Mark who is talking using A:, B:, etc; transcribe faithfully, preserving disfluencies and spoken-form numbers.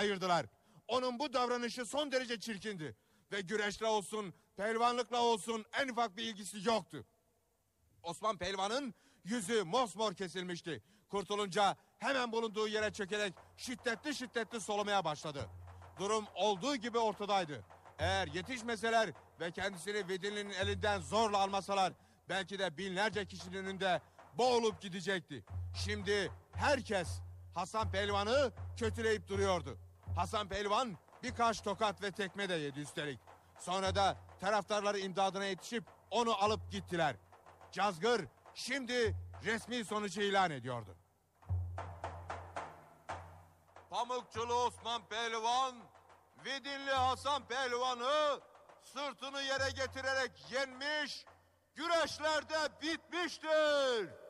A: ayırdılar. Onun bu davranışı son derece çirkindi. Ve güreşle olsun, pehlivanlıkla olsun en ufak bir ilgisi yoktu. Osman Pehlivan'ın yüzü mosmor kesilmişti. Kurtulunca hemen bulunduğu yere çökerek şiddetli şiddetli solumaya başladı. Durum olduğu gibi ortadaydı. Eğer yetişmeseler ve kendisini Vidinli'nin elinden zorla almasalar belki de binlerce kişinin önünde boğulup gidecekti. Şimdi herkes Hasan Pehlivan'ı kötüleyip duruyordu. Hasan Pehlivan birkaç tokat ve tekme de yedi üstelik. Sonra da taraftarları imdadına yetişip onu alıp gittiler. Cazgır şimdi resmi sonucu ilan ediyordu. Pamukçulu Osman Pehlivan, Vidinli Hasan Pehlivan'ı sırtını yere getirerek yenmiş, güreşlerde bitmiştir.